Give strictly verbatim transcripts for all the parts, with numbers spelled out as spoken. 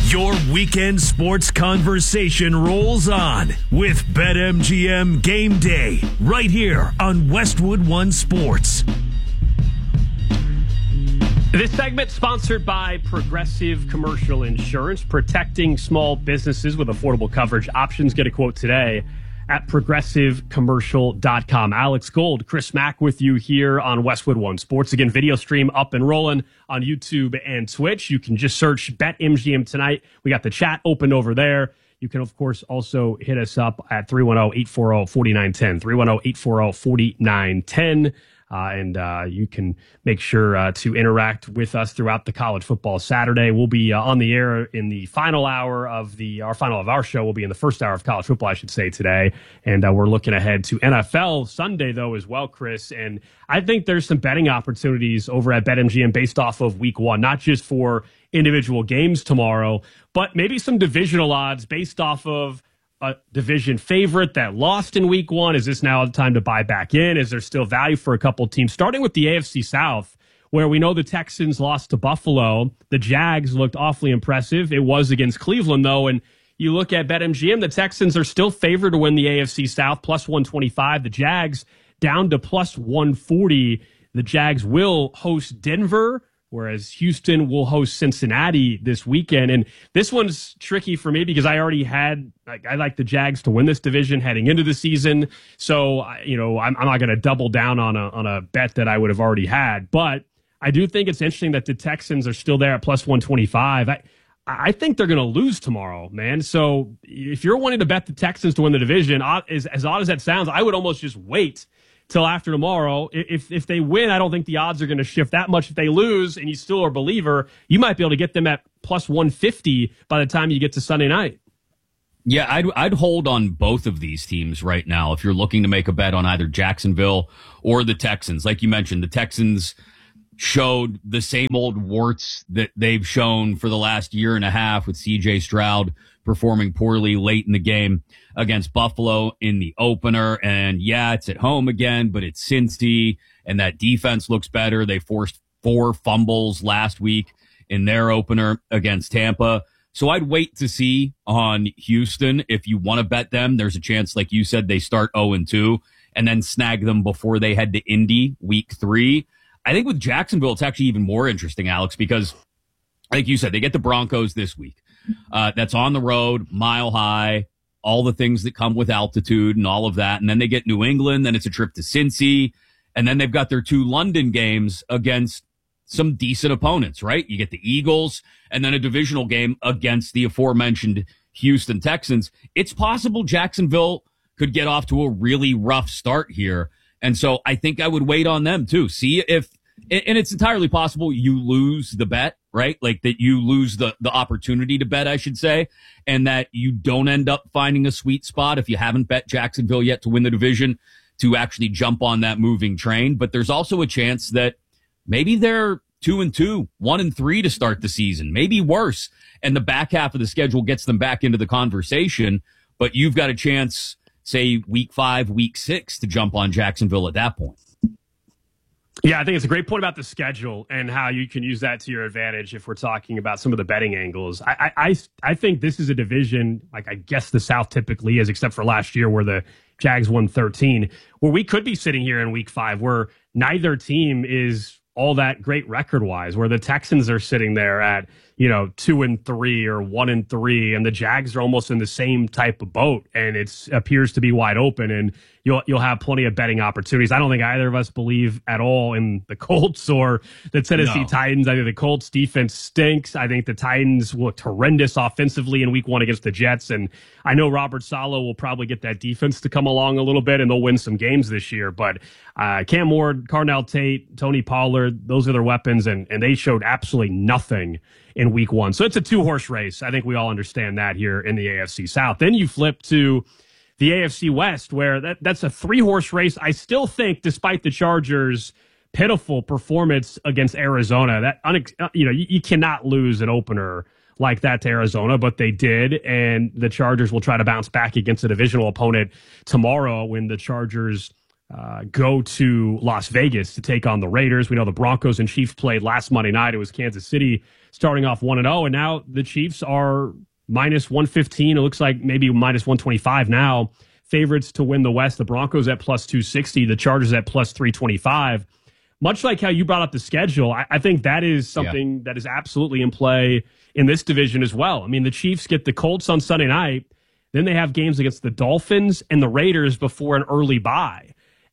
Your weekend sports conversation rolls on with BetMGM Game Day right here on Westwood One Sports. This segment sponsored by Progressive Commercial Insurance, protecting small businesses with affordable coverage options. Get a quote today at progressive commercial dot com. Alex Gold, Chris Mack with you here on Westwood One Sports. Again, video stream up and rolling on YouTube and Twitch. You can just search BetMGM tonight. We got the chat open over there. You can, of course, also hit us up at three one zero, eight four zero, four nine one zero, three one zero, eight four zero, four nine one zero. Uh, and uh, you can make sure uh, to interact with us throughout the college football Saturday. We'll be uh, on the air in the final hour of the, our final of our show will be in the first hour of college football, I should say, today. And uh, we're looking ahead to N F L Sunday, though, as well, Chris. And I think there's some betting opportunities over at BetMGM based off of week one, not just for individual games tomorrow, but maybe some divisional odds based off of a division favorite that lost in week one. Is this now the time to buy back in? Is there still value for a couple teams? Starting with the A F C South, where we know the Texans lost to Buffalo. The Jags looked awfully impressive. It was against Cleveland, though, and you look at BetMGM, the Texans are still favored to win the A F C South, plus one twenty-five. The Jags down to plus one forty. The Jags will host Denver, whereas Houston will host Cincinnati this weekend. And this one's tricky for me because I already had, like, I like the Jags to win this division heading into the season. So, you know, I'm, I'm not going to double down on a, on a bet that I would have already had. But I do think it's interesting that the Texans are still there at plus one twenty-five. I, I think they're going to lose tomorrow, man. So if you're wanting to bet the Texans to win the division, as, as odd as that sounds, I would almost just wait till after tomorrow. If if they win, I don't think the odds are going to shift that much. If they lose and you still are a believer, you might be able to get them at plus one fifty by the time you get to Sunday night. Yeah, I'd, I'd hold on both of these teams right now if you're looking to make a bet on either Jacksonville or the Texans. Like you mentioned, the Texans showed the same old warts that they've shown for the last year and a half, with C J Stroud performing poorly late in the game against Buffalo in the opener. And yeah, it's at home again, but it's Cincy, and that defense looks better. They forced four fumbles last week in their opener against Tampa. So I'd wait to see on Houston. If you want to bet them, there's a chance, like you said, they start oh and two and then snag them before they head to Indy week three. I think with Jacksonville, it's actually even more interesting, Alex, because like you said, they get the Broncos this week. Uh, that's on the road, mile high, all the things that come with altitude and all of that. And then they get New England, then it's a trip to Cincy, and then they've got their two London games against some decent opponents, right? You get the Eagles and then a divisional game against the aforementioned Houston Texans. It's possible Jacksonville could get off to a really rough start here. And so I think I would wait on them too. See if, and it's entirely possible you lose the bet, right? Like that you lose the, the opportunity to bet, I should say, and that you don't end up finding a sweet spot if you haven't bet Jacksonville yet to win the division to actually jump on that moving train. But there's also a chance that maybe they're two and two, one and three to start the season, maybe worse. And the back half of the schedule gets them back into the conversation, but you've got a chance, say week five, week six, to jump on Jacksonville at that point. Yeah, I think it's a great point about the schedule and how you can use that to your advantage if we're talking about some of the betting angles. I, I, I think this is a division, like I guess the South typically is, except for last year where the Jags won thirteen, where we could be sitting here in week five where neither team is all that great record-wise, where the Texans are sitting there at, you know, two and three or one and three, and the Jags are almost in the same type of boat, and it appears to be wide open, and you'll you'll have plenty of betting opportunities. I don't think either of us believe at all in the Colts or the Tennessee no. Titans. I think the Colts defense stinks. I think the Titans looked horrendous offensively in week one against the Jets, and I know Robert Saleh will probably get that defense to come along a little bit, and they'll win some games this year. But uh, Cam Ward, Carnell Tate, Tony Pollard, those are their weapons, and, and they showed absolutely nothing in week one. So it's a two-horse race. I think we all understand that here in the A F C South. Then you flip to the A F C West, where that, that's a three-horse race. I still think, despite the Chargers' pitiful performance against Arizona, that unex- you know you, you cannot lose an opener like that to Arizona, but they did, and the Chargers will try to bounce back against a divisional opponent tomorrow when the Chargers uh, go to Las Vegas to take on the Raiders. We know the Broncos and Chiefs played last Monday night. It was Kansas City starting off one and oh, and now the Chiefs are minus one fifteen. It looks like maybe minus one twenty-five now. Favorites to win the West. The Broncos at plus two sixty. The Chargers at plus three twenty-five. Much like how you brought up the schedule, I, I think that is something yeah. that is absolutely in play in this division as well. I mean, the Chiefs get the Colts on Sunday night. Then they have games against the Dolphins and the Raiders before an early bye.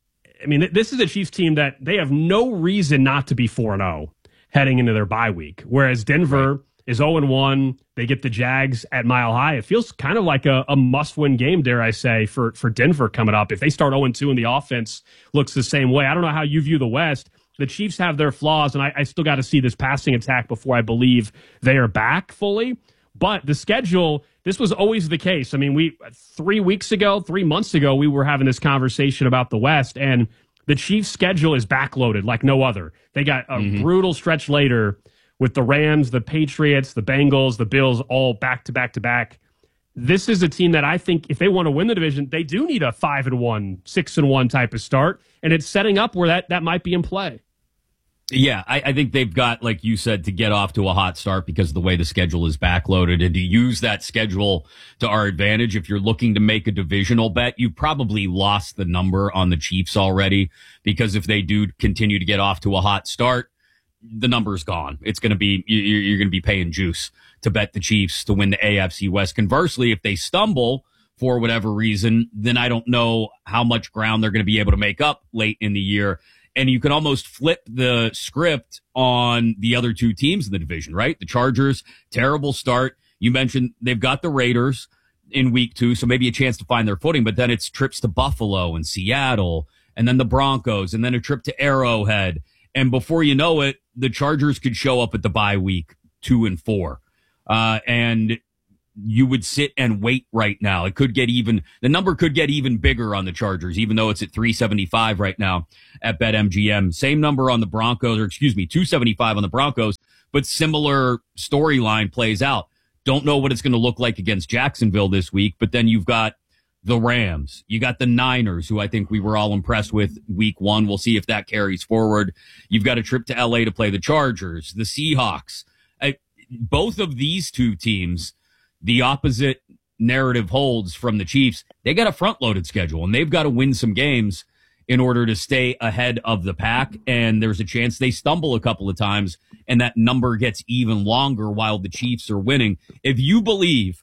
I mean, this is a Chiefs team that they have no reason not to be four and oh heading into their bye week, whereas Denver right. is oh and one. They get the Jags at Mile High. It feels kind of like a, a must-win game, dare I say, for, for Denver coming up. If they start oh and two and the offense looks the same way, I don't know how you view the West. The Chiefs have their flaws, and I, I still got to see this passing attack before I believe they are back fully. But the schedule, this was always the case. I mean, we three weeks ago, three months ago, we were having this conversation about the West, and the Chiefs' schedule is backloaded like no other. They got a mm-hmm. brutal stretch later with the Rams, the Patriots, the Bengals, the Bills, all back to back to back. This is a team that I think if they want to win the division, they do need a five and one, six and one type of start, and it's setting up where that, that might be in play. Yeah, I, I think they've got, like you said, to get off to a hot start because of the way the schedule is backloaded, and to use that schedule to our advantage. If you're looking to make a divisional bet, you probably lost the number on the Chiefs already, because if they do continue to get off to a hot start, the number's gone. It's going to be, you're, you're going to be paying juice to bet the Chiefs to win the A F C West. Conversely, if they stumble for whatever reason, then I don't know how much ground they're going to be able to make up late in the year. And you can almost flip the script on the other two teams in the division, right? The Chargers, terrible start. You mentioned they've got the Raiders in week two, so maybe a chance to find their footing, but then it's trips to Buffalo and Seattle, and then the Broncos, and then a trip to Arrowhead. And before you know it, the Chargers could show up at the bye week two and four. Uh, and you would sit and wait right now. It could get even, the number could get even bigger on the Chargers, even though it's at three seventy-five right now at BetMGM. Same number on the Broncos, or excuse me, two seventy-five on the Broncos, but similar storyline plays out. Don't know what it's going to look like against Jacksonville this week, but then you've got the Rams. You got the Niners, who I think we were all impressed with week one. We'll see if that carries forward. You've got a trip to L A to play the Chargers, the Seahawks. I, both of these two teams, the opposite narrative holds from the Chiefs. They got a front-loaded schedule, and they've got to win some games in order to stay ahead of the pack. And there's a chance they stumble a couple of times, and that number gets even longer while the Chiefs are winning. If you believe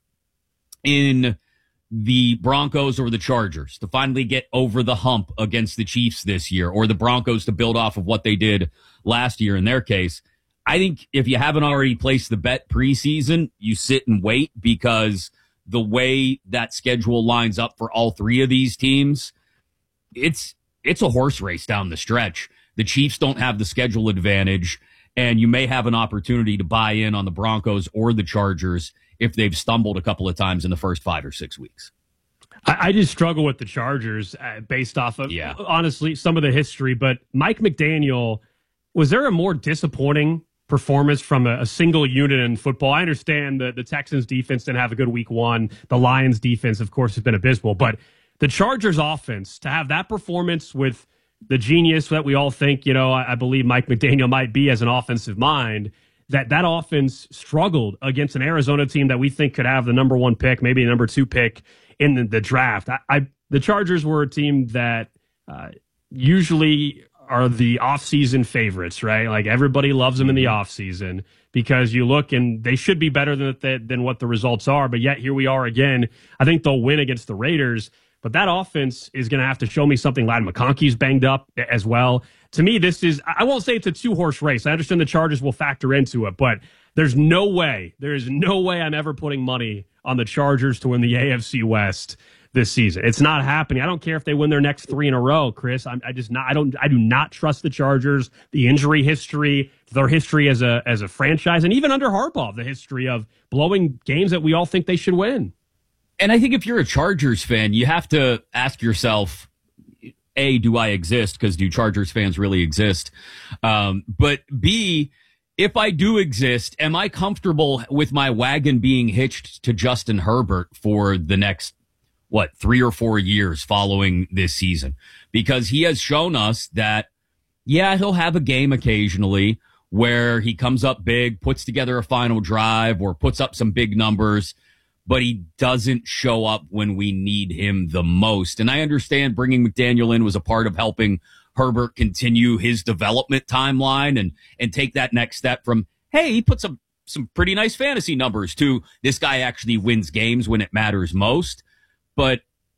in the Broncos or the Chargers to finally get over the hump against the Chiefs this year, or the Broncos to build off of what they did last year in their case, I think if you haven't already placed the bet preseason, you sit and wait, because the way that schedule lines up for all three of these teams, it's it's a horse race down the stretch. The Chiefs don't have the schedule advantage, and you may have an opportunity to buy in on the Broncos or the Chargers if they've stumbled a couple of times in the first five or six weeks. I, I just struggle with the Chargers uh, based off of, yeah. honestly, some of the history. But Mike McDaniel, was there a more disappointing performance from a, a single unit in football? I understand that the Texans defense didn't have a good week one. The Lions defense, of course, has been abysmal. But the Chargers offense, to have that performance with the genius that we all think, you know, I, I believe Mike McDaniel might be as an offensive mind, that that offense struggled against an Arizona team that we think could have the number one pick, maybe a number two pick in the, the draft. I, I the Chargers were a team that uh, usually are the offseason favorites, right? Like everybody loves them in the offseason because you look and they should be better than than what the results are. But yet here we are again. I think they'll win against the Raiders, but that offense is going to have to show me something. Ladd McConkey's banged up as well. To me, this is, I won't say it's a two-horse race. I understand the Chargers will factor into it, but there's no way, there is no way I'm ever putting money on the Chargers to win the A F C West this season. It's not happening. I don't care if they win their next three in a row, Chris. I'm, I just not, I don't, I do not trust the Chargers, the injury history, their history as a, as a franchise, and even under Harbaugh, the history of blowing games that we all think they should win. And I think if you're a Chargers fan, you have to ask yourself, A, do I exist? Because do Chargers fans really exist? Um, but B, if I do exist, am I comfortable with my wagon being hitched to Justin Herbert for the next what, three or four years following this season, because he has shown us that, yeah, he'll have a game occasionally where he comes up big, puts together a final drive or puts up some big numbers, but he doesn't show up when we need him the most. And I understand bringing McDaniel in was a part of helping Herbert continue his development timeline and, and take that next step from, hey, he puts up some pretty nice fantasy numbers to this guy actually wins games when it matters most. But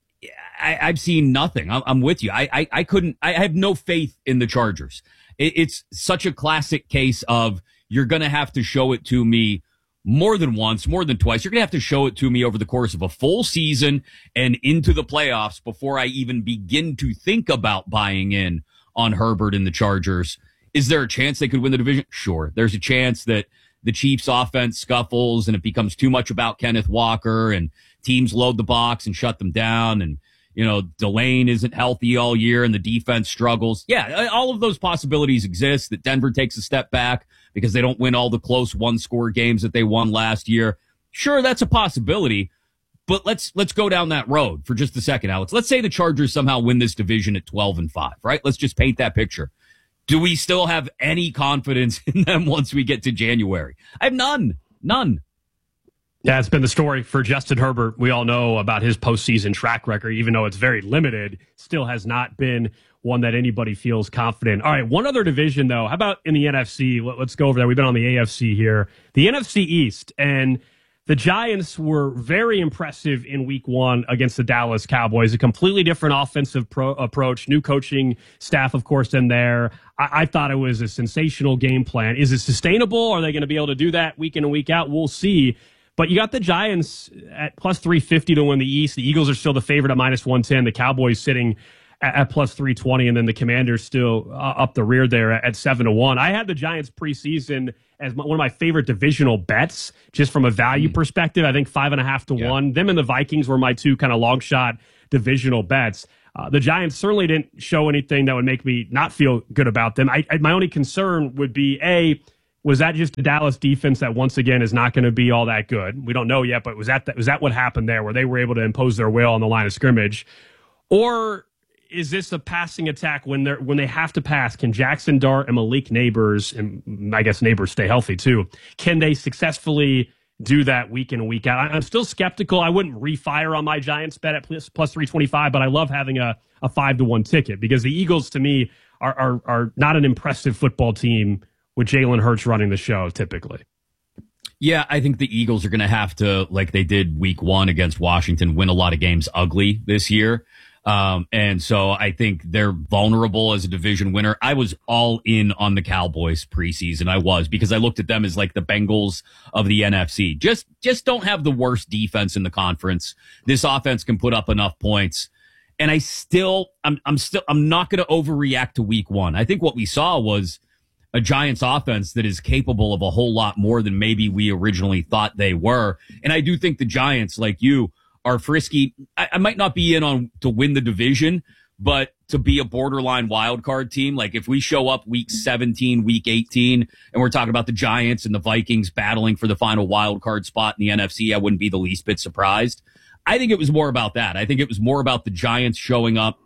I, I've seen nothing. I'm, I'm with you. I, I, I couldn't, I have no faith in the Chargers. It, it's such a classic case of you're going to have to show it to me more than once, more than twice. You're going to have to show it to me over the course of a full season and into the playoffs before I even begin to think about buying in on Herbert and the Chargers. Is there a chance they could win the division? Sure. There's a chance that the Chiefs offense scuffles and it becomes too much about Kenneth Walker and teams load the box and shut them down. And, you know, Delane isn't healthy all year and the defense struggles. Yeah, all of those possibilities exist, that Denver takes a step back because they don't win all the close one score games that they won last year. Sure, that's a possibility, but let's, let's go down that road for just a second, Alex. Let's say the Chargers somehow win this division at twelve and five, right? Let's just paint that picture. Do we still have any confidence in them once we get to January? I have none. None. Yeah, it's been the story for Justin Herbert. We all know about his postseason track record, even though it's very limited, still has not been one that anybody feels confident. All right, one other division, though. How about in the N F C? Let's go over there. We've been on the A F C here. The N F C East, and the Giants were very impressive in week one against the Dallas Cowboys. A completely different offensive pro- approach, new coaching staff, of course, in there. I-, I thought it was a sensational game plan. Is it sustainable? Are they going to be able to do that week in and week out? We'll see. But you got the Giants at plus three fifty to win the East. The Eagles are still the favorite at minus one ten. The Cowboys sitting at, at plus three twenty, and then the Commanders still uh, up the rear there at, at seven to one. I had the Giants preseason as my, one of my favorite divisional bets, just from a value mm. perspective. I think five and a half to yeah. one. Them and the Vikings were my two kind of long shot divisional bets. Uh, the Giants certainly didn't show anything that would make me not feel good about them. I, I, my only concern would be, A, was that just a Dallas defense that once again is not going to be all that good? We don't know yet, but was that was that what happened there, where they were able to impose their will on the line of scrimmage? Or is this a passing attack when they're when they have to pass? Can Jackson Dart and Malik Neighbors, and I guess Neighbors stay healthy too, can they successfully do that week in and week out? I'm still skeptical. I wouldn't refire on my Giants bet at plus, plus three twenty-five, but I love having a, a five to one ticket, because the Eagles, to me, are, are, are not an impressive football team with Jalen Hurts running the show typically. Yeah, I think the Eagles are going to have to, like they did week one against Washington, win a lot of games ugly this year. Um, and so I think they're vulnerable as a division winner. I was all in on the Cowboys preseason. I was, because I looked at them as like the Bengals of the N F C. Just, just don't have the worst defense in the conference. This offense can put up enough points. And I still, I'm, I'm still, I'm not going to overreact to week one. I think what we saw was a Giants offense that is capable of a whole lot more than maybe we originally thought they were. And I do think the Giants, like you, are frisky. I, I might not be in on to win the division, but to be a borderline wild card team. Like if we show up week seventeen, week eighteen, and we're talking about the Giants and the Vikings battling for the final wild card spot in the N F C, I wouldn't be the least bit surprised. I think it was more about that. I think it was more about the Giants showing up.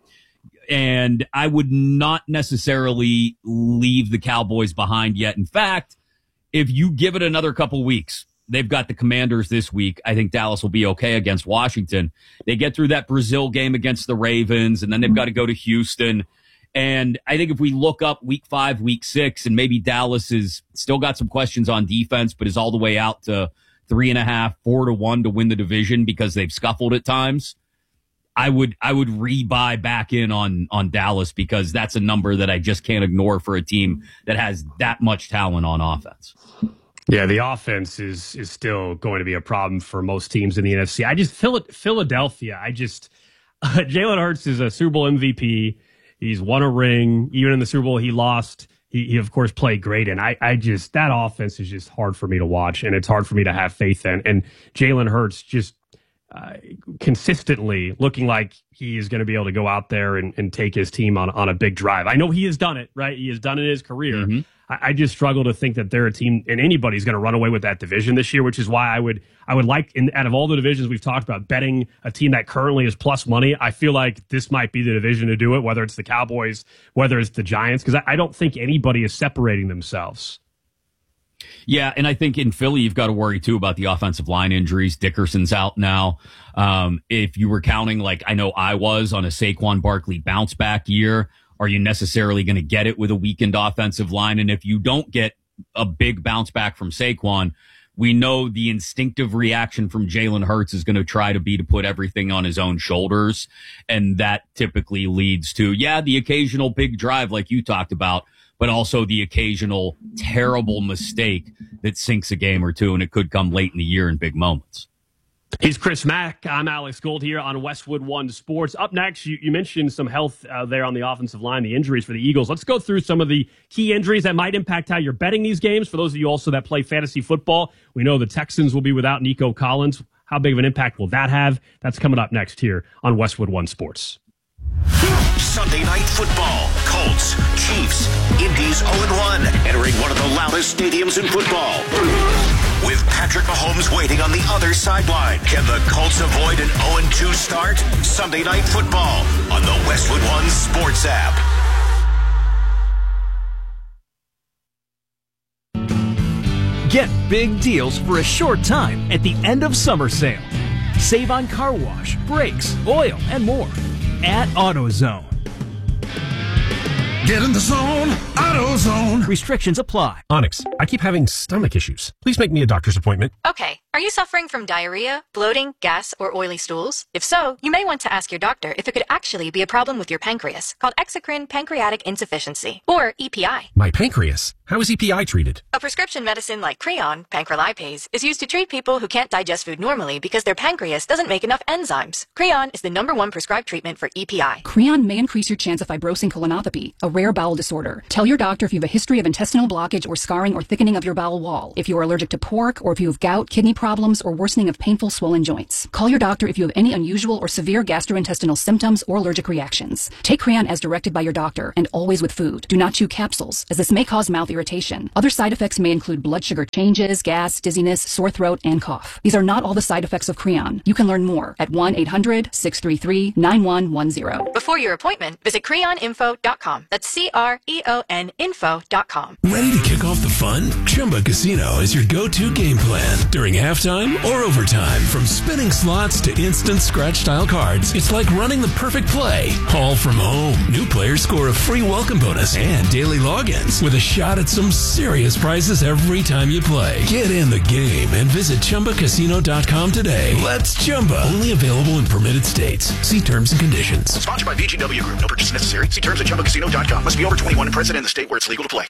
And I would not necessarily leave the Cowboys behind yet. In fact, if you give it another couple weeks, they've got the Commanders this week. I think Dallas will be okay against Washington. They get through that Brazil game against the Ravens, and then they've got to go to Houston. And I think if we look up week five, week six, and maybe Dallas is still got some questions on defense, but is all the way out to three and a half, four to one to win the division because they've scuffled at times, I would I would rebuy back in on on Dallas, because that's a number that I just can't ignore for a team that has that much talent on offense. Yeah, the offense is is still going to be a problem for most teams in the N F C. I just Philadelphia. I just uh, Jalen Hurts is a Super Bowl M V P. He's won a ring. Even in the Super Bowl he lost, he, he of course played great. And I I just that offense is just hard for me to watch, and it's hard for me to have faith in. And Jalen Hurts just Uh, consistently looking like he is going to be able to go out there and, and take his team on, on a big drive. I know he has done it, right? He has done it in his career. Mm-hmm. I, I just struggle to think that they're a team and anybody's going to run away with that division this year, which is why I would I would like, in, out of all the divisions we've talked about, betting a team that currently is plus money. I feel like this might be the division to do it, whether it's the Cowboys, whether it's the Giants, because I, I don't think anybody is separating themselves. Yeah, and I think in Philly, you've got to worry, too, about the offensive line injuries. Dickerson's out now. Um, if you were counting, like I know I was, on a Saquon Barkley bounce-back year, are you necessarily going to get it with a weakened offensive line? And if you don't get a big bounce-back from Saquon, we know the instinctive reaction from Jalen Hurts is going to try to be to put everything on his own shoulders. And that typically leads to, yeah, the occasional big drive like you talked about, but also the occasional terrible mistake that sinks a game or two, and it could come late in the year in big moments. He's Chris Mack. I'm Alex Gold here on Westwood One Sports. Up next, you, you mentioned some health uh, there on the offensive line, the injuries for the Eagles. Let's go through some of the key injuries that might impact how you're betting these games. For those of you also that play fantasy football, we know the Texans will be without Nico Collins. How big of an impact will that have? That's coming up next here on Westwood One Sports. Sunday Night Football. Colts, Chiefs, Indy's oh and one, entering one of the loudest stadiums in football. With Patrick Mahomes waiting on the other sideline, can the Colts avoid an oh and two start? Sunday Night Football on the Westwood One Sports app. Get big deals for a short time at the end of summer sale. Save on car wash, brakes, oil, and more at AutoZone. Get in the zone, AutoZone. Restrictions apply. Onyx, I keep having stomach issues. Please make me a doctor's appointment. Okay. Are you suffering from diarrhea, bloating, gas, or oily stools? If so, you may want to ask your doctor if it could actually be a problem with your pancreas, called exocrine pancreatic insufficiency, or E P I. My pancreas? How is E P I treated? A prescription medicine like Creon, pancrelipase, is used to treat people who can't digest food normally because their pancreas doesn't make enough enzymes. Creon is the number one prescribed treatment for E P I. Creon may increase your chance of fibrosing colonopathy, a rare bowel disorder. Tell your doctor if you have a history of intestinal blockage or scarring or thickening of your bowel wall, if you are allergic to pork, or if you have gout, kidney problems, or worsening of painful swollen joints. Call your doctor if you have any unusual or severe gastrointestinal symptoms or allergic reactions. Take Creon as directed by your doctor, and always with food. Do not chew capsules, as this may cause mouth irritation. Other side effects may include blood sugar changes, gas, dizziness, sore throat, and cough. These are not all the side effects of Creon. You can learn more at one eight hundred, six three three, nine one one zero. Before your appointment, visit creon info dot com. That's C R E O N info dot com. Ready to kick off the fun? Chumba Casino is your go-to game plan during halftime or overtime. From spinning slots to instant scratch-style cards, it's like running the perfect play, all from home. New players score a free welcome bonus and daily logins with a shot at some serious prizes every time you play. Get in the game and visit chumba casino dot com today. Let's Chumba. Only available in permitted states. See terms and conditions. Sponsored by V G W Group. No purchase necessary. See terms at chumba casino dot com. Must be over twenty-one and present in the state where it's legal to play.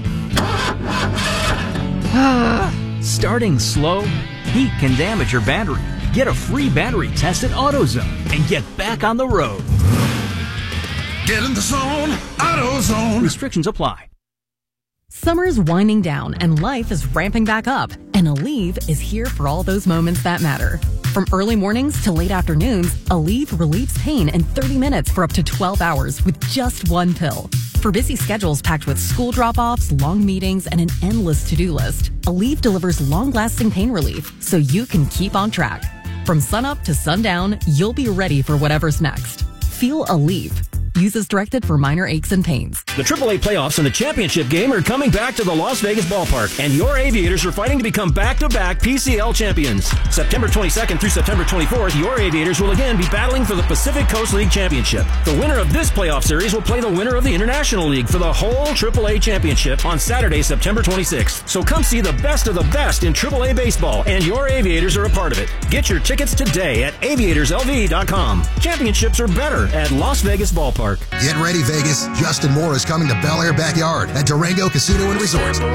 Starting slow? Heat can damage your battery. Get a free battery test at AutoZone and get back on the road. Get in the zone, AutoZone. Restrictions apply. Summer's winding down and life is ramping back up, and Aleve is here for all those moments that matter. From early mornings to late afternoons, Aleve relieves pain in thirty minutes for up to twelve hours with just one pill. For busy schedules packed with school drop-offs, long meetings, and an endless to-do list, Aleve delivers long-lasting pain relief so you can keep on track. From sunup to sundown, you'll be ready for whatever's next. Feel Aleve. Use as directed for minor aches and pains. The triple A playoffs and the championship game are coming back to the Las Vegas ballpark, and your Aviators are fighting to become back-to-back P C L champions. September twenty-second through September twenty-fourth, your Aviators will again be battling for the Pacific Coast League championship. The winner of this playoff series will play the winner of the International League for the whole triple A championship on Saturday, September twenty-sixth. So come see the best of the best in triple A baseball, and your Aviators are a part of it. Get your tickets today at aviators l v dot com. Championships are better at Las Vegas ballpark. Get ready, Vegas. Justin Moore is coming to Bel Air Backyard at Durango Casino and Resort. See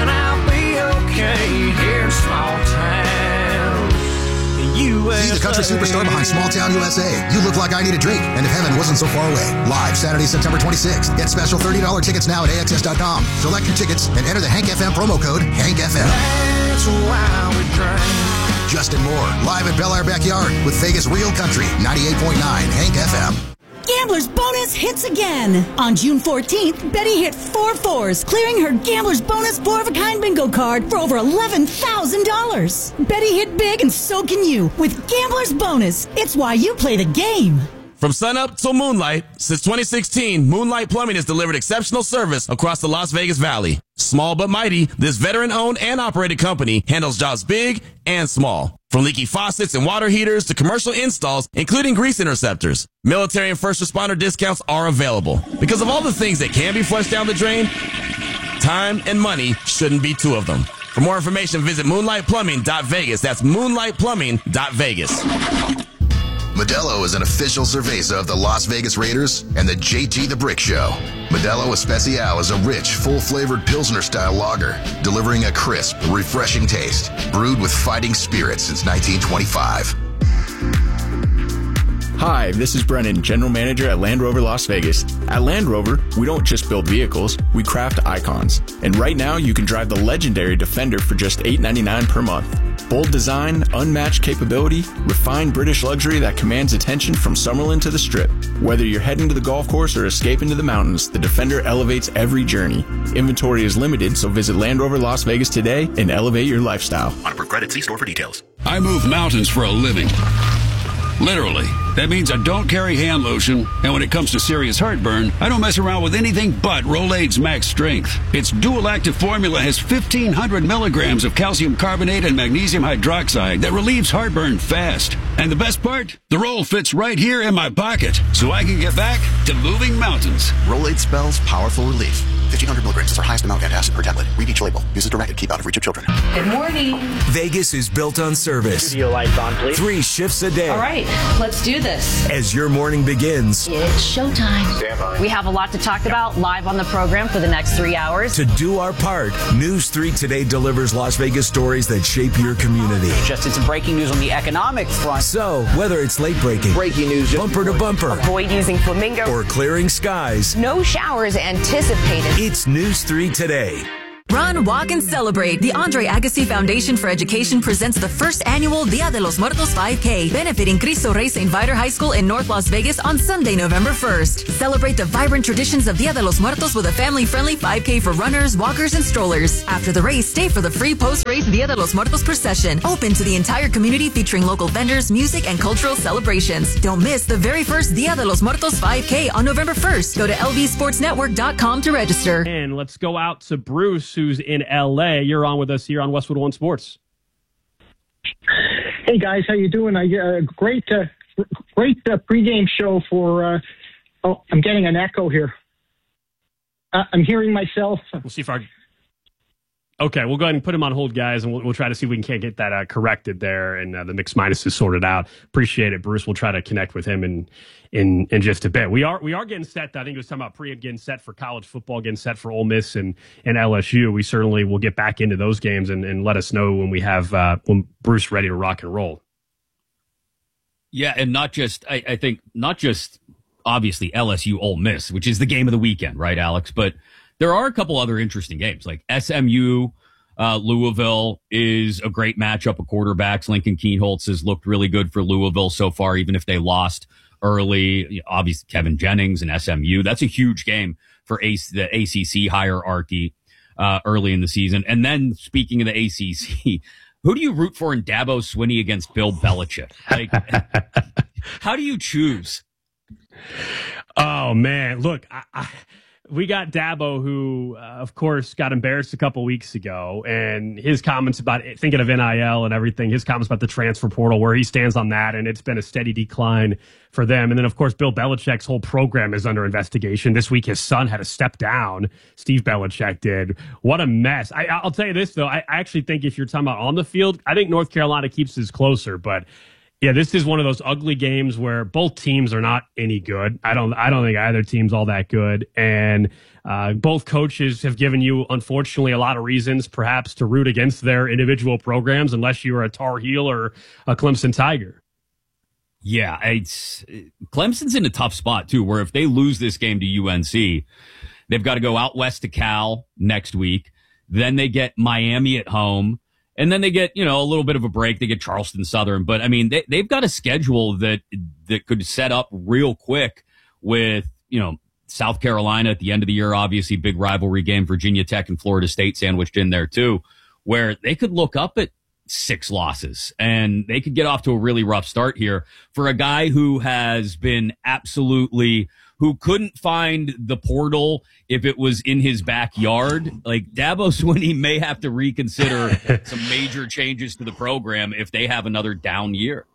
the country superstar behind Small Town U S A. You look like I need a drink, and if heaven wasn't so far away. Live Saturday, September twenty-sixth. Get special thirty dollars tickets now at A X S dot com. Select your tickets and enter the Hank F M promo code Hank F M. That's why we drink. Justin Moore, live at Bel Air Backyard with Vegas Real Country, ninety-eight point nine Hank F M. Gambler's Bonus hits again. On June fourteenth, Betty hit four fours, clearing her Gambler's Bonus four-of-a-kind bingo card for over eleven thousand dollars. Betty hit big, and so can you with Gambler's Bonus. It's why you play the game. From sunup till moonlight, since twenty sixteen, Moonlight Plumbing has delivered exceptional service across the Las Vegas Valley. Small but mighty, this veteran-owned and operated company handles jobs big and small. From leaky faucets and water heaters to commercial installs, including grease interceptors. Military and first responder discounts are available. Because of all the things that can be flushed down the drain, time and money shouldn't be two of them. For more information, visit moonlight plumbing dot vegas. That's moonlight plumbing dot vegas. Modelo is an official cerveza of the Las Vegas Raiders and the J T the Brick Show. Modelo Especial is a rich, full-flavored Pilsner-style lager, delivering a crisp, refreshing taste, brewed with fighting spirit since nineteen twenty-five. Hi, this is Brennan, General Manager at Land Rover Las Vegas. At Land Rover, we don't just build vehicles, we craft icons. And right now, you can drive the legendary Defender for just eight ninety-nine per month. Bold design, unmatched capability, refined British luxury that commands attention from Summerlin to the Strip. Whether you're heading to the golf course or escaping to the mountains, the Defender elevates every journey. Inventory is limited, so visit Land Rover Las Vegas today and elevate your lifestyle. On per credit, see store for details. I move mountains for a living. Literally. That means I don't carry hand lotion, and when it comes to serious heartburn, I don't mess around with anything but Rolaids Max Strength. Its dual-active formula has fifteen hundred milligrams of calcium carbonate and magnesium hydroxide that relieves heartburn fast. And the best part? The roll fits right here in my pocket, so I can get back to moving mountains. Rolaids spells powerful relief. fifteen hundred milligrams is our highest amount of antacid per tablet. Read each label. Use as directed. Keep out of reach of children. Good morning. Vegas is built on service. Studio lights on, please. Three shifts a day. All right, let's do this. As your morning begins. It's showtime. Stand by. We have a lot to talk about live on the program for the next three hours. To do our part, News three Today delivers Las Vegas stories that shape your community. Just some breaking news on the economic front. So, whether it's late breaking, breaking news, bumper to bumper, avoid using flamingo, or clearing skies, no showers anticipated. It's News three Today. Run, walk, and celebrate. The Andre Agassi Foundation for Education presents the first annual Dia de los Muertos five K, benefiting Cristo Rey Saint Viator High School in North Las Vegas on Sunday, November first. Celebrate the vibrant traditions of Dia de los Muertos with a family-friendly five K for runners, walkers, and strollers. After the race, stay for the free post-race Dia de los Muertos procession, open to the entire community featuring local vendors, music, and cultural celebrations. Don't miss the very first Dia de los Muertos five K on November first. Go to L V sports network dot com to register. And let's go out to Bruce, who's in L A. You're on with us here on Westwood One Sports. Hey guys, how you doing? I uh, great, uh, great uh, pregame show for. Uh, oh, I'm getting an echo here. Uh, I'm hearing myself. We'll see if our. Okay, we'll go ahead and put him on hold, guys, and we'll, we'll try to see if we can get that uh, corrected there and uh, the mix minuses sorted out. Appreciate it, Bruce. We'll try to connect with him in in in just a bit. We are we are getting set. I think it was talking about pre getting set for college football, getting set for Ole Miss and, and L S U. We certainly will get back into those games and, and let us know when we have uh, when Bruce ready to rock and roll. Yeah, and not just I, I think not just obviously L S U Ole Miss, which is the game of the weekend, right, Alex? But there are a couple other interesting games, like S M U, uh, Louisville is a great matchup of quarterbacks. Lincoln Kienholz has looked really good for Louisville so far, even if they lost early. Obviously, Kevin Jennings and S M U. That's a huge game for A- the A C C hierarchy uh, early in the season. And then, speaking of the A C C, who do you root for in Dabo Swinney against Bill Belichick? Like, how do you choose? Oh, man. Look, I... I we got Dabo, who, uh, of course, got embarrassed a couple weeks ago, and his comments about it, thinking of N I L and everything, his comments about the transfer portal, where he stands on that, and it's been a steady decline for them. And then, of course, Bill Belichick's whole program is under investigation. This week, his son had to step down. Steve Belichick did. What a mess. I, I'll tell you this, though. I actually think if you're talking about on the field, I think North Carolina keeps this closer, but yeah, this is one of those ugly games where both teams are not any good. I don't, I don't think either team's all that good, and uh, both coaches have given you, unfortunately, a lot of reasons, perhaps, to root against their individual programs, unless you are a Tar Heel or a Clemson Tiger. Yeah, it's Clemson's in a tough spot too, where if they lose this game to U N C, they've got to go out west to Cal next week. Then they get Miami at home. And then they get, you know, a little bit of a break. They get Charleston Southern. But, I mean, they, they've got a schedule that that could set up real quick with, you know, South Carolina at the end of the year, obviously big rivalry game, Virginia Tech and Florida State sandwiched in there too, where they could look up at six losses and they could get off to a really rough start here for a guy who has been absolutely, who couldn't find the portal if it was in his backyard. Like Dabo Swinney may have to reconsider some major changes to the program if they have another down year.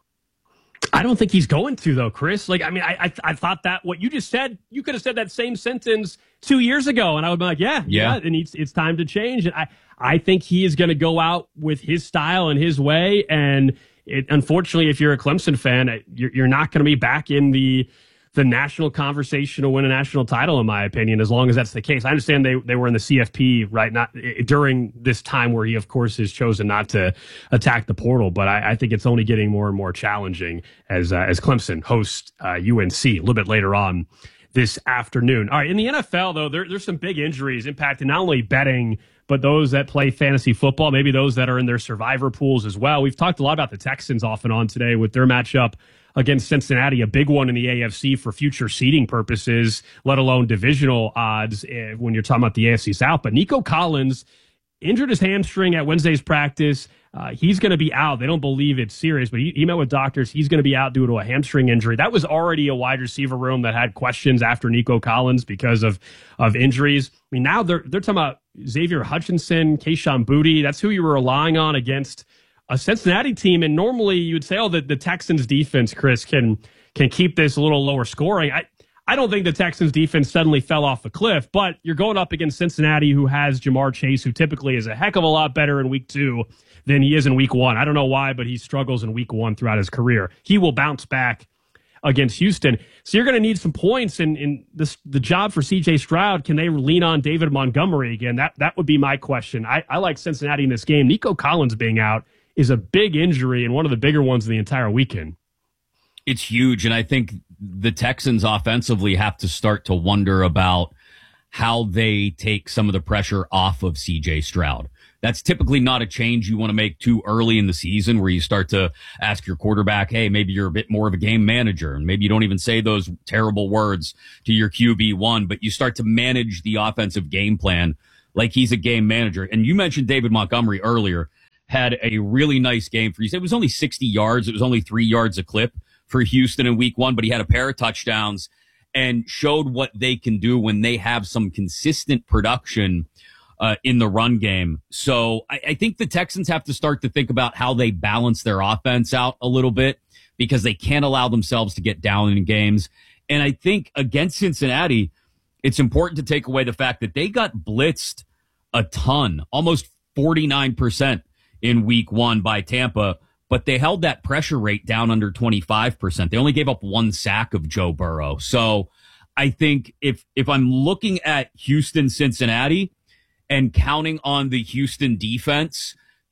I don't think he's going to, though, Chris. Like, I mean, I, I I thought that what you just said, you could have said that same sentence two years ago, and I would be like, yeah, yeah, yeah and it's it's time to change. And I I think he is going to go out with his style and his way. And it, unfortunately, if you're a Clemson fan, you're you're not going to be back in the the national conversation to win a national title, in my opinion, as long as that's the case. I understand they, they were in the C F P, right, not during this time where he, of course, has chosen not to attack the portal, but I, I think it's only getting more and more challenging as uh, as Clemson hosts uh, U N C a little bit later on this afternoon. All right, in the N F L, though, there, there's some big injuries impacting not only betting, but those that play fantasy football, maybe those that are in their survivor pools as well. We've talked a lot about the Texans off and on today with their matchup against Cincinnati, a big one in the A F C for future seeding purposes, let alone divisional odds uh, when you're talking about the A F C South. But Nico Collins injured his hamstring at Wednesday's practice. Uh, he's going to be out. They don't believe it's serious, but he, he met with doctors. He's going to be out due to a hamstring injury. That was already a wide receiver room that had questions after Nico Collins because of, of injuries. I mean, now they're, they're talking about Xavier Hutchinson, Kayshon Boutte. That's who you were relying on against a Cincinnati team, and normally you would say, oh, the, the Texans defense, Chris, can can keep this a little lower scoring. I, I don't think the Texans defense suddenly fell off a cliff, but you're going up against Cincinnati, who has Jamar Chase, who typically is a heck of a lot better in week two than he is in week one. I don't know why, but he struggles in week one throughout his career. He will bounce back against Houston. So you're going to need some points, and, and this, the job for C J Stroud, can they lean on David Montgomery again? That, that would be my question. I, I like Cincinnati in this game. Nico Collins being out is a big injury and one of the bigger ones of the entire weekend. It's huge, and I think the Texans offensively have to start to wonder about how they take some of the pressure off of C J Stroud. That's typically not a change you want to make too early in the season, where you start to ask your quarterback, hey, maybe you're a bit more of a game manager, and maybe you don't even say those terrible words to your Q B one, but you start to manage the offensive game plan like he's a game manager. And you mentioned David Montgomery earlier. Had a really nice game for you. It was only sixty yards. It was only three yards a clip for Houston in week one, but he had a pair of touchdowns and showed what they can do when they have some consistent production uh, in the run game. So I, I think the Texans have to start to think about how they balance their offense out a little bit, because they can't allow themselves to get down in games. And I think against Cincinnati, it's important to take away the fact that they got blitzed a ton, almost forty-nine percent. In week one by Tampa, but they held that pressure rate down under twenty-five percent. They only gave up one sack of Joe Burrow. So I think if, if I'm looking at Houston, Cincinnati and counting on the Houston defense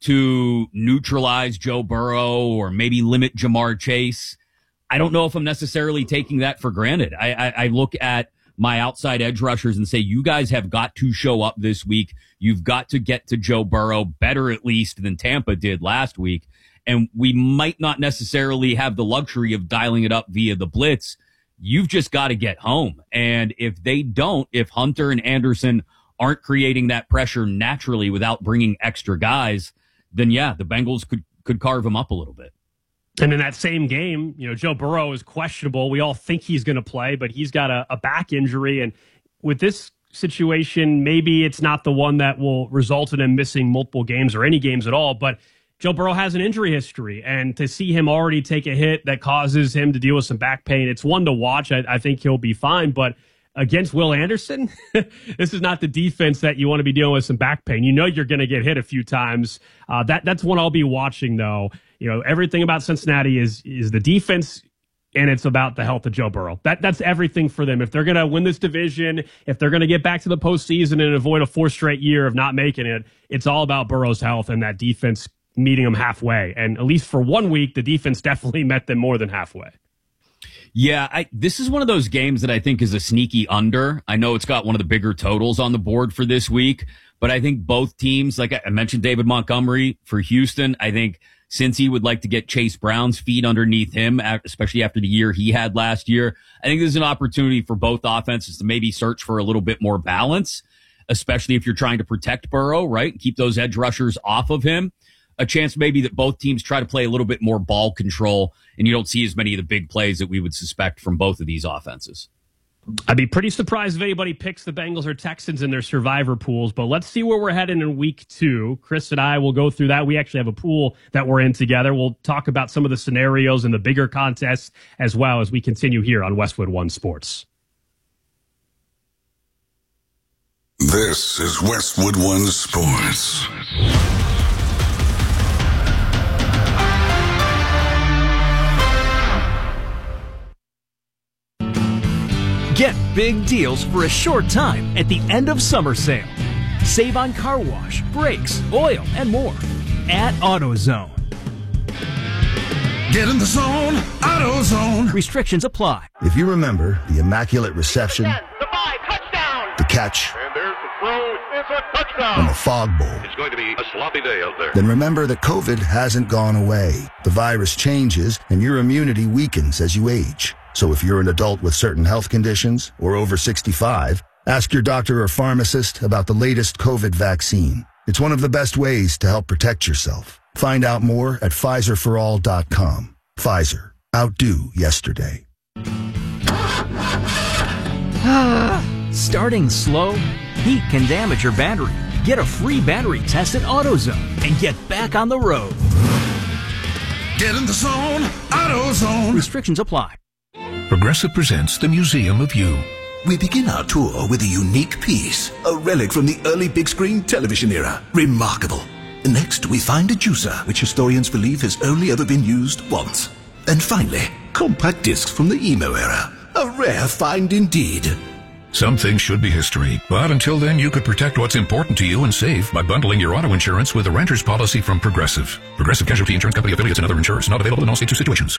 to neutralize Joe Burrow or maybe limit Jamar Chase, I don't know if I'm necessarily taking that for granted. I, I, I look at my outside edge rushers and say, you guys have got to show up this week. You've got to get to Joe Burrow better, at least, than Tampa did last week. And we might not necessarily have the luxury of dialing it up via the blitz. You've just got to get home. And if they don't, if Hunter and Anderson aren't creating that pressure naturally without bringing extra guys, then yeah, the Bengals could, could carve them up a little bit. And in that same game, you know, Joe Burrow is questionable. We all think he's going to play, but he's got a, a back injury. And with this situation, maybe it's not the one that will result in him missing multiple games or any games at all. But Joe Burrow has an injury history, and to see him already take a hit that causes him to deal with some back pain, it's one to watch. I, I think he'll be fine. But against Will Anderson, this is not the defense that you want to be dealing with some back pain. You know you're going to get hit a few times. Uh, that that's one I'll be watching, though. You know, everything about Cincinnati is is the defense, and it's about the health of Joe Burrow. That That's everything for them. If they're going to win this division, if they're going to get back to the postseason and avoid a fourth straight year of not making it, it's all about Burrow's health and that defense meeting them halfway. And at least for one week, the defense definitely met them more than halfway. Yeah, I, this is one of those games that I think is a sneaky under. I know it's got one of the bigger totals on the board for this week, but I think both teams, like I mentioned David Montgomery for Houston, I think Cincy would like to get Chase Brown's feet underneath him, especially after the year he had last year. I think there's an opportunity for both offenses to maybe search for a little bit more balance, especially if you're trying to protect Burrow, right? Keep those edge rushers off of him. A chance maybe that both teams try to play a little bit more ball control, and you don't see as many of the big plays that we would suspect from both of these offenses. I'd be pretty surprised if anybody picks the Bengals or Texans in their survivor pools, but let's see where we're heading in week two. Chris and I will go through that. We actually have a pool that we're in together. We'll talk about some of the scenarios and the bigger contests as well as we continue here on Westwood One Sports. This is Westwood One Sports. Get big deals for a short time at the end of summer sale. Save on car wash, brakes, oil, and more at AutoZone. Get in the zone, AutoZone. Restrictions apply. If you remember the immaculate reception, The five, touchdown. the catch, And there's the throw. It's a touchdown. and the fog bowl, It's going to be a sloppy day out there. then remember that COVID hasn't gone away. The virus changes and your immunity weakens as you age. So if you're an adult with certain health conditions or over sixty-five, ask your doctor or pharmacist about the latest COVID vaccine. It's one of the best ways to help protect yourself. Find out more at Pfizer for all dot com. Pfizer. Outdo yesterday. Starting slow? Heat can damage your battery. Get a free battery test at AutoZone and get back on the road. Get in the zone, AutoZone. Restrictions apply. Progressive presents the Museum of You. We begin our tour with a unique piece, a relic from the early big screen television era. Remarkable. Next, we find a juicer, which historians believe has only ever been used once. And finally, compact discs from the emo era. A rare find indeed. Some things should be history, but until then, you could protect what's important to you and save by bundling your auto insurance with a renter's policy from Progressive. Progressive Casualty Insurance Company affiliates and other insurers. Not available in all states or situations.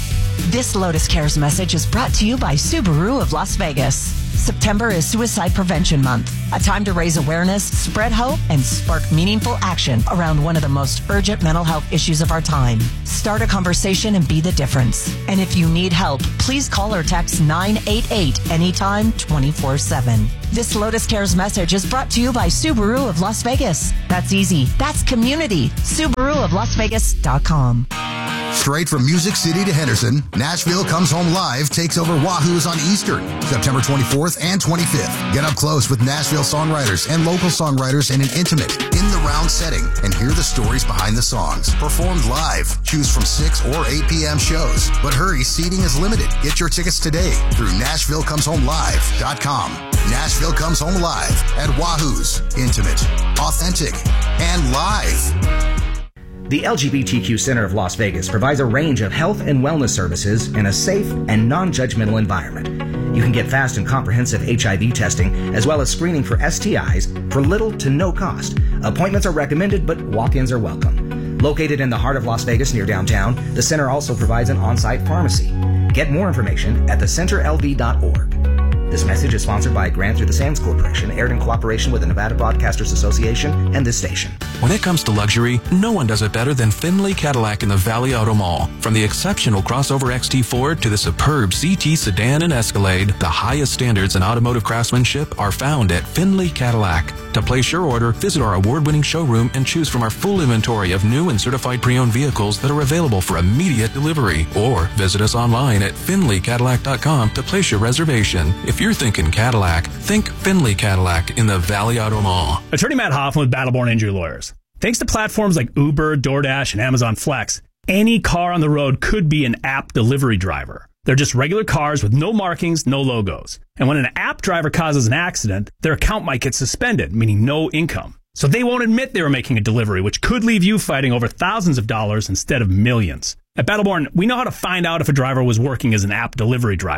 This Lotus Cares message is brought to you by Subaru of Las Vegas. September is Suicide Prevention Month, a time to raise awareness, spread hope, and spark meaningful action around one of the most urgent mental health issues of our time. Start a conversation and be the difference. And if you need help, please call or text nine eight eight anytime twenty-four seven. This Lotus Cares message is brought to you by Subaru of Las Vegas. That's easy. That's community. Subaru of Las Vegas dot com. Straight from Music City to Henderson, Nashville Comes Home Live takes over Wahoo's on Eastern, September twenty-fourth and twenty-fifth. Get up close with Nashville songwriters and local songwriters in an intimate, in-the-round setting and hear the stories behind the songs. Performed live. Choose from six or eight p.m. shows. But hurry, seating is limited. Get your tickets today through Nashville Comes Home Live dot com. Nashville Comes Home Live at Wahoo's. Intimate, authentic, and live. The L G B T Q Center of Las Vegas provides a range of health and wellness services in a safe and non-judgmental environment. You can get fast and comprehensive H I V testing as well as screening for S T Is for little to no cost. Appointments are recommended, but walk-ins are welcome. Located in the heart of Las Vegas near downtown, the center also provides an on-site pharmacy. Get more information at the center L V dot org. This message is sponsored by a grant through the Sands Corporation, aired in cooperation with the Nevada Broadcasters Association and this station. When it comes to luxury, no one does it better than Findlay Cadillac in the Valley Auto Mall. From the exceptional crossover X T Ford to the superb C T sedan and Escalade, the highest standards in automotive craftsmanship are found at Findlay Cadillac. To place your order, visit our award-winning showroom and choose from our full inventory of new and certified pre-owned vehicles that are available for immediate delivery. Or visit us online at Findlay Cadillac dot com to place your reservation. If you're thinking Cadillac, think Findlay Cadillac in the Valley Auto Mall. Attorney Matt Hoffman with Battleborn Injury Lawyers. Thanks to platforms like Uber, DoorDash, and Amazon Flex, any car on the road could be an app delivery driver. They're just regular cars with no markings, no logos. And when an app driver causes an accident, their account might get suspended, meaning no income. So they won't admit they were making a delivery, which could leave you fighting over thousands of dollars instead of millions. At Battleborn, we know how to find out if a driver was working as an app delivery driver.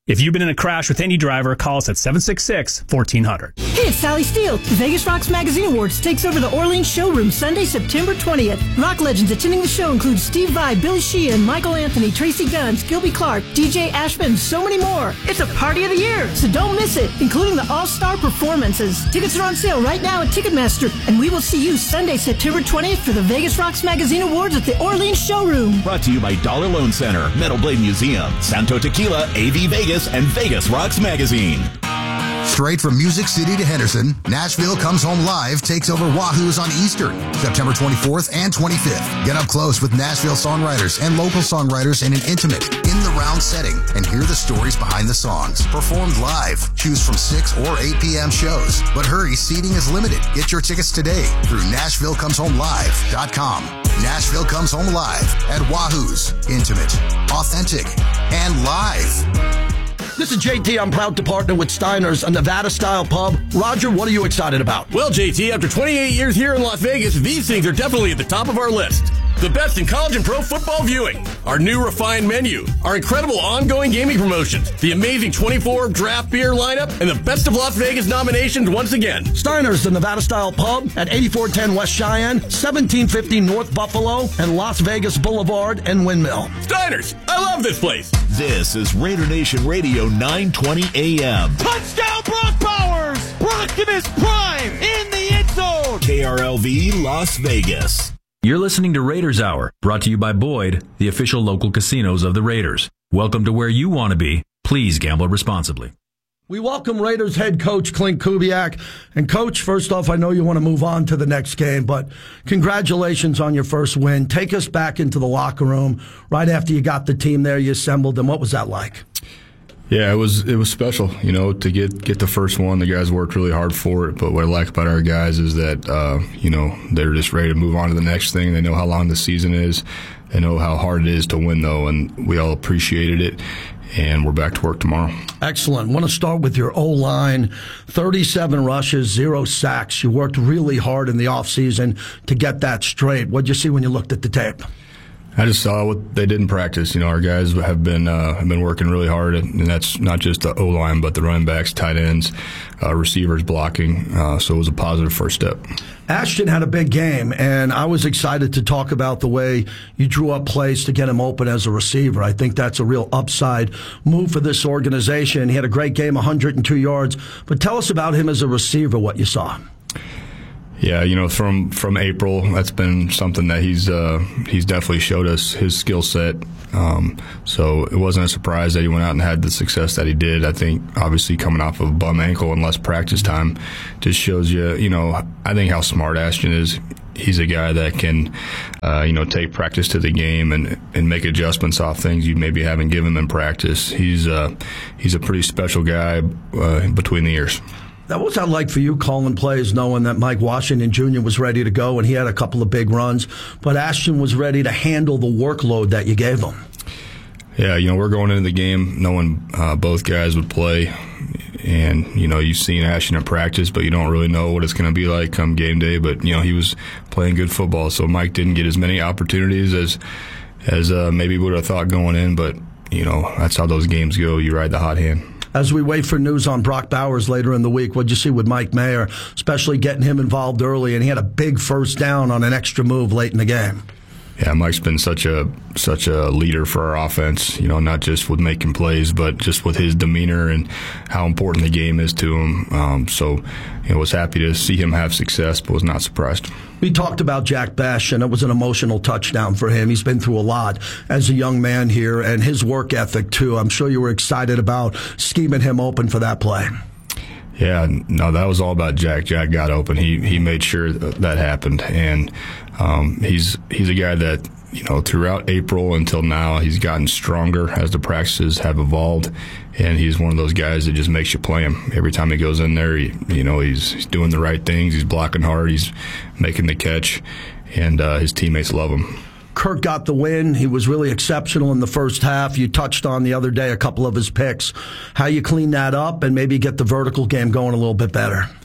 If you've been in a crash with any driver, call us at seven six six, one four zero zero. Hey, it's Sally Steele. The Vegas Rocks Magazine Awards takes over the Orleans showroom Sunday, September twentieth. Rock legends attending the show include Steve Vai, Billy Sheehan, Michael Anthony, Tracy Guns, Gilby Clark, D J Ashman, and so many more. It's a party of the year, so don't miss it, including the all-star performances. Tickets are on sale right now at Ticketmaster, and we will see you Sunday, September twentieth for the Vegas Rocks Magazine Awards at the Orleans showroom. Brought to you by Dollar Loan Center, Metal Blade Museum, Santo Tequila, A V Vegas, and Vegas Rocks Magazine. Straight from Music City to Henderson, Nashville Comes Home Live takes over Wahoo's on Easter, September twenty-fourth and twenty-fifth. Get up close with Nashville songwriters and local songwriters in an intimate, in-the-round setting and hear the stories behind the songs. Performed live. Choose from six or eight p.m. shows. But hurry, seating is limited. Get your tickets today through Nashville Comes Home Live dot com. Nashville Comes Home Live at Wahoo's. Intimate, authentic, and live. This is J T. I'm proud to partner with Steiner's, a Nevada-style pub. Roger, what are you excited about? Well, J T, after twenty-eight years here in Las Vegas, these things are definitely at the top of our list. The best in college and pro football viewing, our new refined menu, our incredible ongoing gaming promotions, the amazing twenty-four draft beer lineup, and the Best of Las Vegas nominations once again. Steiner's, the Nevada-style pub at eighty-four ten West Cheyenne, seventeen fifty North Buffalo, and Las Vegas Boulevard and Windmill. Steiner's, I love this place. This is Raider Nation Radio nine twenty A M. Touchdown, Brock Bowers! Optimus Prime in the end zone! K R L V Las Vegas. You're listening to Raiders Hour, brought to you by Boyd, the official local casinos of the Raiders. Welcome to where you want to be. Please gamble responsibly. We welcome Raiders head coach Clint Kubiak. And Coach, first off, I know you want to move on to the next game, but congratulations on your first win. Take us back into the locker room right after you got the team there, you assembled them. What was that like? Yeah, it was it was special, you know, to get, get the first one. The guys worked really hard for it, but what I like about our guys is that, uh, you know, they're just ready to move on to the next thing. They know how long the season is. They know how hard it is to win, though, and we all appreciated it, and we're back to work tomorrow. Excellent. I want to start with your O-line. thirty-seven rushes, zero sacks. You worked really hard in the offseason to get that straight. What did you see when you looked at the tape? I just saw what they did in practice. You know, our guys have been uh, have been working really hard, and that's not just the O-line, but the running backs, tight ends, uh, receivers blocking. Uh, so it was a positive first step. Ashton had a big game, and I was excited to talk about the way you drew up plays to get him open as a receiver. I think that's a real upside move for this organization. He had a great game, one hundred two yards. But tell us about him as a receiver, what you saw. Yeah, you know, from, from April, that's been something that he's uh, he's definitely showed us his skill set. Um, so it wasn't a surprise that he went out and had the success that he did. I think obviously coming off of a bum ankle and less practice time just shows you, you know, I think how smart Ashton is. He's a guy that can, uh, you know, take practice to the game and, and make adjustments off things you maybe haven't given him in practice. He's uh, he's a pretty special guy uh, between the ears. That was that like for you calling plays, knowing that Mike Washington Junior was ready to go and he had a couple of big runs, but Ashton was ready to handle the workload that you gave him? Yeah, you know, we're going into the game knowing uh, both guys would play, and, you know, you've seen Ashton in practice, but you don't really know what it's going to be like come game day, but, you know, he was playing good football, so Mike didn't get as many opportunities as, as uh, maybe we would have thought going in, but, you know, that's how those games go. You ride the hot hand. As we wait for news on Brock Bowers later in the week, what'd you see with Mike Mayer, especially getting him involved early, and he had a big first down on an extra move late in the game? Yeah, Mike's been such a such a leader for our offense, you know, not just with making plays, but just with his demeanor and how important the game is to him. Um, so, you know, was happy to see him have success, but was not surprised. We talked about Jack Bech, and it was an emotional touchdown for him. He's been through a lot as a young man here, and his work ethic, too. I'm sure you were excited about scheming him open for that play. Yeah, no, that was all about Jack. Jack got open. He he made sure that, that happened, and um, he's he's a guy that, you know, throughout April until now, he's gotten stronger as the practices have evolved, and he's one of those guys that just makes you play him. Every time he goes in there, he, you know, he's, he's doing the right things. He's blocking hard. He's making the catch, and uh, his teammates love him. Kirk got the win. He was really exceptional in the first half. You touched on the other day a couple of his picks. How you clean that up and maybe get the vertical game going a little bit better?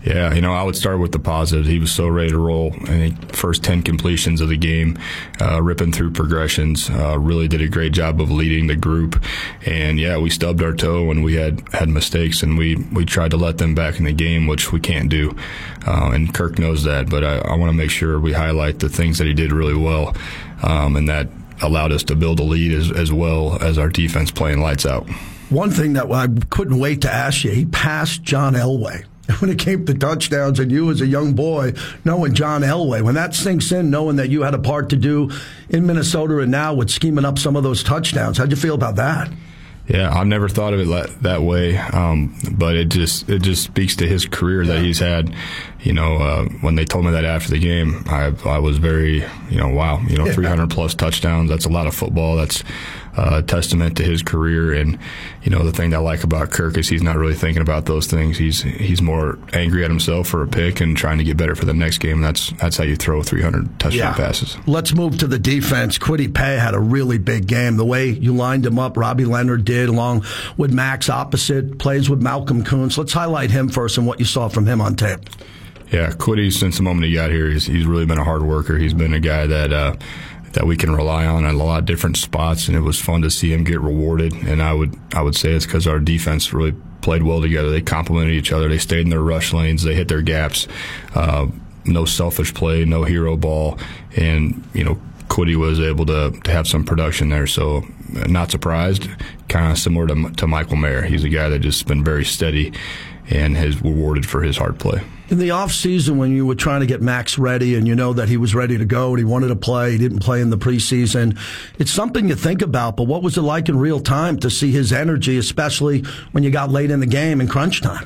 Yeah, you know, I would start with the positives. He was so ready to roll. I think first ten completions of the game, uh, ripping through progressions, uh, really did a great job of leading the group. And yeah, we stubbed our toe and we had, had mistakes, and we, we tried to let them back in the game, which we can't do. Uh, and Kirk knows that, but I, I want to make sure we highlight the things that he did really well, um, and that allowed us to build a lead as, as well as our defense playing lights out. One thing that I couldn't wait to ask you, he passed John Elway. When it came to touchdowns, and you as a young boy knowing John Elway, when that sinks in, knowing that you had a part to do in Minnesota and now with scheming up some of those touchdowns, how'd you feel about that? Yeah, I've never thought of it that way, um, but it just it just speaks to his career that he's had. You know, uh, when they told me that after the game, I I was very, you know, wow, you know, three hundred plus touchdowns. That's a lot of football. That's uh, a testament to his career. And you know, the thing that I like about Kirk is he's not really thinking about those things. He's he's more angry at himself for a pick and trying to get better for the next game. That's that's how you throw three hundred touchdown yeah. passes. Let's move to the defense. Kwity Paye had a really big game. The way you lined him up, Robbie Leonard did, along with Max opposite, plays with Malcolm Koonce. Let's highlight him first and what you saw from him on tape. Yeah, Kwity, since the moment he got here, he's, he's really been a hard worker. He's been a guy that uh, that we can rely on in a lot of different spots, and it was fun to see him get rewarded. And I would I would say it's because our defense really played well together. They complemented each other. They stayed in their rush lanes. They hit their gaps. Uh, no selfish play, no hero ball, and you know, Kwity was able to to have some production there. So not surprised. Kind of similar to to Michael Mayer. He's a guy that just been very steady and has rewarded for his hard play. In the offseason, when you were trying to get Max ready and you know that he was ready to go and he wanted to play, he didn't play in the preseason, it's something you think about, but what was it like in real time to see his energy, especially when you got late in the game in crunch time?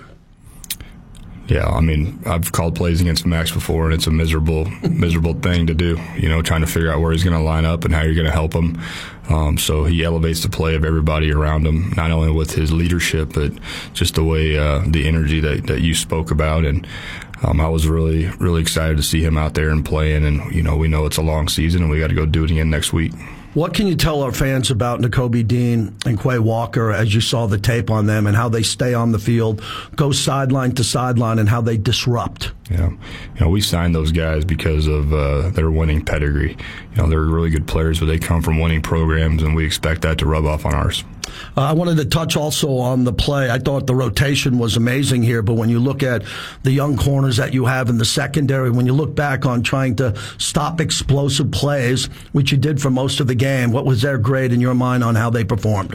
Yeah, I mean, I've called plays against Max before, and it's a miserable, miserable thing to do, you know, trying to figure out where he's going to line up and how you're going to help him. Um, so he elevates the play of everybody around him, not only with his leadership, but just the way, uh, the energy that, that you spoke about. And um, I was really, really excited to see him out there and playing. And, you know, we know it's a long season, and we got to go do it again next week. What can you tell our fans about Nakobe Dean and Quay Walker as you saw the tape on them and how they stay on the field, go sideline to sideline, and how they disrupt? Yeah, you know, we signed those guys because of uh, their winning pedigree. You know, they're really good players, but they come from winning programs, and we expect that to rub off on ours. Uh, I wanted to touch also on the play. I thought the rotation was amazing here, but when you look at the young corners that you have in the secondary, when you look back on trying to stop explosive plays, which you did for most of the game, what was their grade in your mind on how they performed?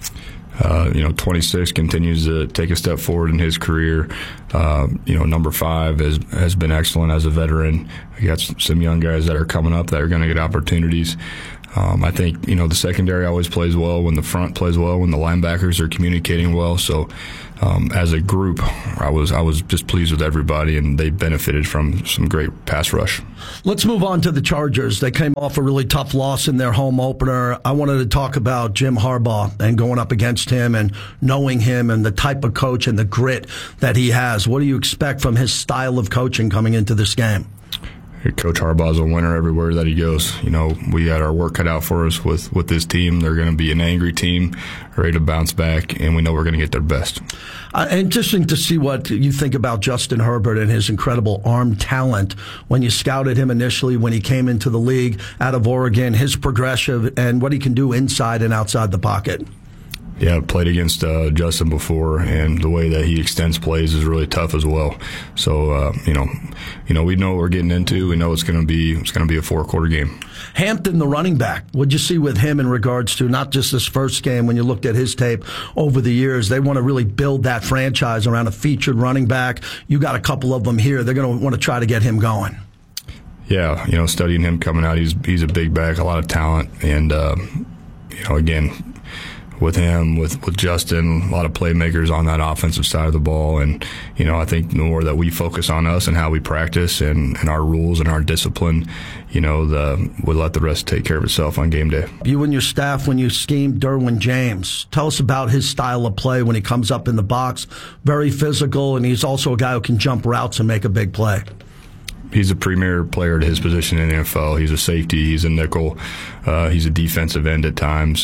Uh, you know, twenty-six continues to take a step forward in his career. Uh, you know, number five has has been excellent as a veteran. We got some young guys that are coming up that are going to get opportunities. Um, I think, you know, the secondary always plays well when the front plays well, when the linebackers are communicating well. So um, as a group, I was I was just pleased with everybody, and they benefited from some great pass rush. Let's move on to the Chargers. They came off a really tough loss in their home opener. I wanted to talk about Jim Harbaugh and going up against him and knowing him and the type of coach and the grit that he has. What do you expect from his style of coaching coming into this game? Coach Harbaugh's a winner everywhere that he goes. You know, we had our work cut out for us with, with this team. They're going to be an angry team, ready to bounce back, and we know we're going to get their best. Uh, interesting to see what you think about Justin Herbert and his incredible arm talent. When you scouted him initially, when he came into the league out of Oregon, his progression and what he can do inside and outside the pocket. Yeah, I've played against uh, Justin before, and the way that he extends plays is really tough as well. So, uh, you know, you know, we know what we're getting into. We know it's going to be it's going to be a four-quarter game. Hampton, the running back, what'd you see with him in regards to not just this first game? When you looked at his tape over the years, they want to really build that franchise around a featured running back. You got a couple of them here. They're going to want to try to get him going. Yeah, you know, studying him coming out, he's he's a big back, a lot of talent, and uh, you know, again, with him, with, with Justin, a lot of playmakers on that offensive side of the ball. And, you know, I think the more that we focus on us and how we practice and, and our rules and our discipline, you know, the, we'll let the rest take care of itself on game day. You and your staff, when you schemed Derwin James, tell us about his style of play when he comes up in the box. Very physical, and he's also a guy who can jump routes and make a big play. He's a premier player at his position in the N F L. He's a safety. He's a nickel. Uh, he's a defensive end at times.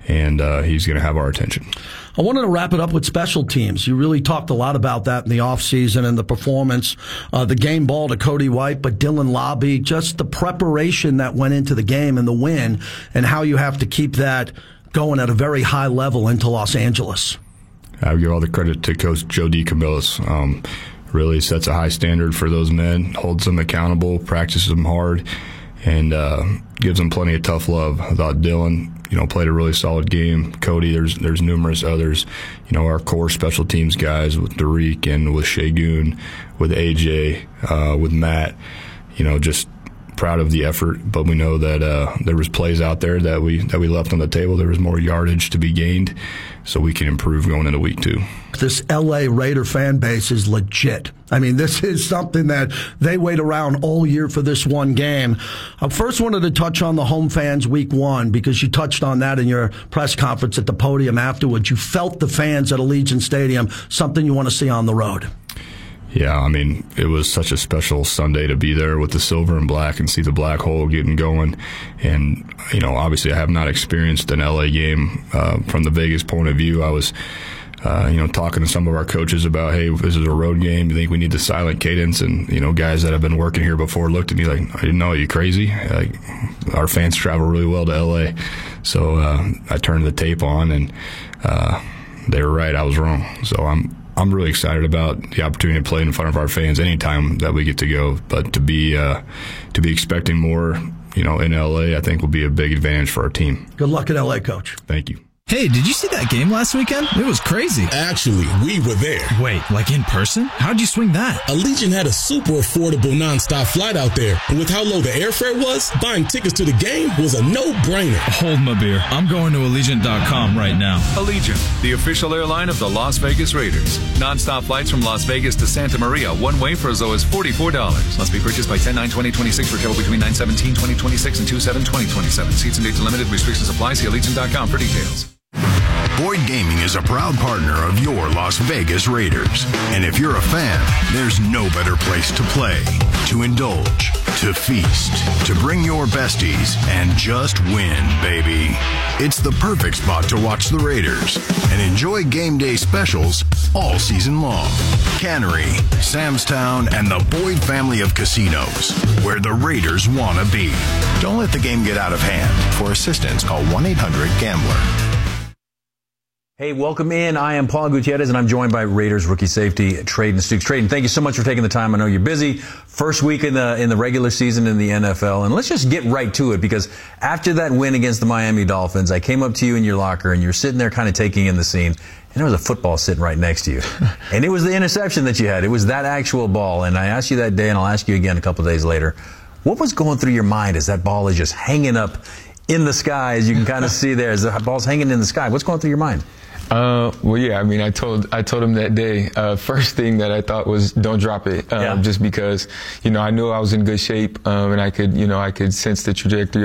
and uh, he's going to have our attention. I wanted to wrap it up with special teams. You really talked a lot about that in the offseason and the performance, uh, the game ball to Cody White, but Dylan Lobby, just the preparation that went into the game and the win, and how you have to keep that going at a very high level into Los Angeles. I give all the credit to Coach Joe DeCamillis. Um, really sets a high standard for those men, holds them accountable, practices them hard, and uh, gives them plenty of tough love. I thought Dylan, you know, played a really solid game. Cody, there's there's numerous others. You know, our core special teams guys with Derek and with Shagun, with A J, uh, with Matt. You know, just proud of the effort. But we know that uh, there was plays out there that we that we left on the table. There was more yardage to be gained, so we can improve going into week two. This L A Raider fan base is legit. I mean, this is something that they wait around all year for this one game. I first wanted to touch on the home fans week one, because you touched on that in your press conference at the podium afterwards. You felt the fans at Allegiant Stadium, something you want to see on the road. Yeah, I mean, it was such a special Sunday to be there with the silver and black and see the black hole getting going. And, you know, obviously I have not experienced an L A game uh, from the Vegas point of view. I was, uh, you know, talking to some of our coaches about, hey, this is a road game. You think we need the silent cadence? And, you know, guys that have been working here before looked at me like, I didn't know, are you crazy? Like, our fans travel really well to L A. So uh, I turned the tape on, and uh, they were right. I was wrong. So I'm I'm really excited about the opportunity to play in front of our fans anytime that we get to go. But to be uh, to be expecting more, you know, in L A, I think will be a big advantage for our team. Good luck in L A, Coach. Thank you. Hey, did you see that game last weekend? It was crazy. Actually, we were there. Wait, like in person? How'd you swing that? Allegiant had a super affordable nonstop flight out there. And with how low the airfare was, buying tickets to the game was a no-brainer. Hold my beer. I'm going to Allegiant dot com right now. Allegiant, the official airline of the Las Vegas Raiders. Nonstop flights from Las Vegas to Santa Maria, one way for as low as forty-four dollars. Must be purchased by ten nine twenty twenty-six for travel between nine seventeen twenty twenty-six and two seven twenty twenty-seven. Seats and dates are limited. Restrictions apply. See Allegiant dot com for details. Boyd Gaming is a proud partner of your Las Vegas Raiders. And if you're a fan, there's no better place to play, to indulge, to feast, to bring your besties, and just win, baby. It's the perfect spot to watch the Raiders and enjoy game day specials all season long. Cannery, Sam's Town, and the Boyd family of casinos, where the Raiders want to be. Don't let the game get out of hand. For assistance, call one eight hundred gambler. Hey, welcome in. I am Paul Gutierrez, and I'm joined by Raiders rookie safety Trayden Stukes. Trayden, thank you so much for taking the time. I know you're busy. First week in the in the regular season in the N F L, and let's just get right to it, because after that win against the Miami Dolphins, I came up to you in your locker, and you're sitting there kind of taking in the scene, and there was a football sitting right next to you. And it was the interception that you had. It was that actual ball, and I asked you that day, and I'll ask you again a couple of days later. What was going through your mind as that ball is just hanging up in the sky, as you can kind of see there, as the ball's hanging in the sky? What's going through your mind? Uh, well, yeah, I mean, I told, I told him that day, uh, first thing that I thought was don't drop it. Um, yeah. Just because, you know, I knew I was in good shape, um, and I could, you know, I could sense the trajectory